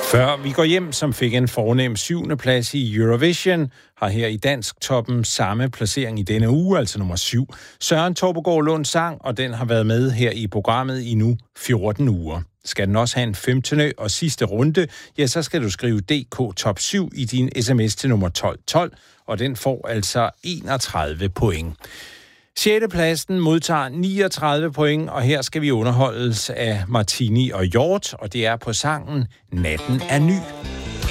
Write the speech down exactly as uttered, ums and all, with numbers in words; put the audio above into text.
Før vi går hjem, som fik en fornem syvende plads i Eurovision, har her i Dansk Toppen samme placering i denne uge, altså nummer syv. Søren Torpegaard Lund sang, og den har været med her i programmet i nu fjorten uger. Skal den også have en femtende og sidste runde, ja, så skal du skrive D K Top syv i din sms til nummer tolv tolv, og den får altså enogtredive point. sjette pladsen modtager niogtredive point, og her skal vi underholdes af Martini og Hjort, og det er på sangen Natten er ny.